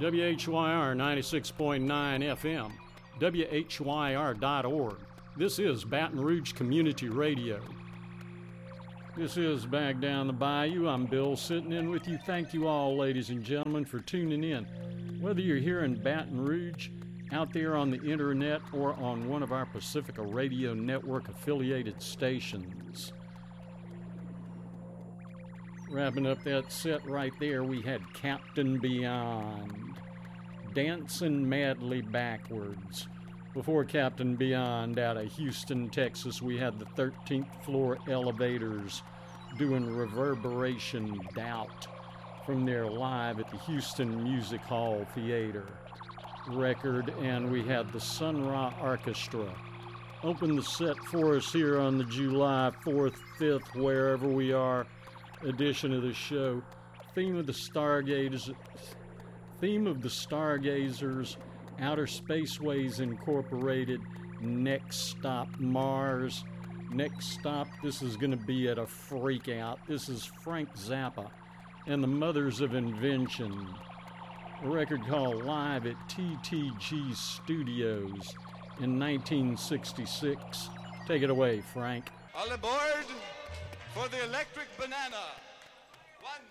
WHYR 96.9 FM, WHYR.org. This is Baton Rouge Community Radio. This is Back Down the Bayou. I'm Bill sitting in with you. Thank you all, ladies and gentlemen, for tuning in. Whether you're here in Baton Rouge, out there on the internet, or on one of our Pacifica Radio Network affiliated stations. Wrapping up that set right there, we had Captain Beyond, Dancing Madly Backwards. Before Captain Beyond, out of Houston, Texas, we had the 13th Floor Elevators doing Reverberation Doubt from their live at the Houston Music Hall Theater record, and we had the Sun Ra Orchestra open the set for us here on the July 4th, 5th, wherever we are, edition of the show. Theme of the Stargazers, Outer Spaceways Incorporated, Next Stop Mars. Next stop, this is going to be at a freak out. This is Frank Zappa and the Mothers of Invention. A record called Live at TTG Studios in 1966. Take it away, Frank. All aboard for the Electric Banana. 1,